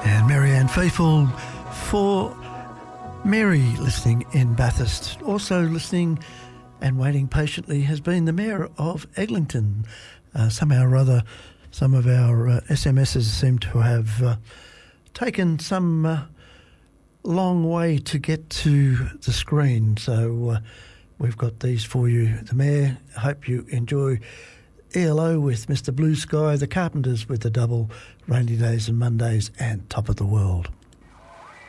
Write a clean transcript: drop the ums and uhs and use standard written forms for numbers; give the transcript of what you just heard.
And Marianne Faithful for Mary listening in Bathurst. Also listening and waiting patiently has been the Mayor of Eglinton. Somehow or other, some of our SMSs seem to have taken some long way to get to the screen. So we've got these for you. The Mayor, I hope you enjoy ELO with Mr. Blue Sky, the Carpenters with the double, Rainy Days and Mondays, and Top of the World.